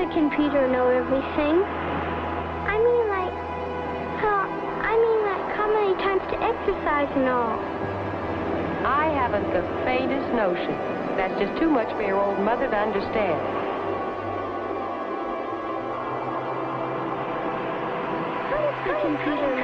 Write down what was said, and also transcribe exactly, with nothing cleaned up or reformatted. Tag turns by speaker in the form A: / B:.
A: can Peter know everything? I mean, like, how, I mean, like, how many times to exercise and all?
B: I haven't the faintest notion. That's just too much for your old mother to understand.
A: How can Peter